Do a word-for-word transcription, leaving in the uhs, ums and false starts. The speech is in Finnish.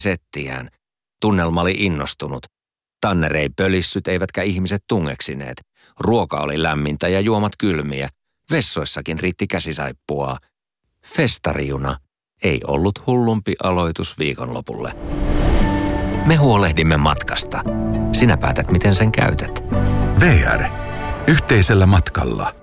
settiään. Tunnelma oli innostunut. Tanner ei pölissyt eivätkä ihmiset tungeksineet. Ruoka oli lämmintä ja juomat kylmiä. Vessoissakin riitti käsisaippuaa. Festarijuna ei ollut hullumpi aloitus viikonlopulle. Me huolehdimme matkasta. Sinä päätät, miten sen käytät. V R. Yhteisellä matkalla.